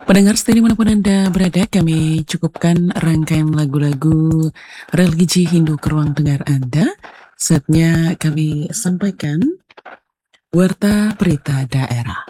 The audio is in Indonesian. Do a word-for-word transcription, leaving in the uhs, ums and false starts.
Pendengar setia dimanapun Anda berada, kami cukupkan rangkaian lagu-lagu religi Hindu ke ruang dengar Anda. Saatnya kami sampaikan Warta Berita Daerah.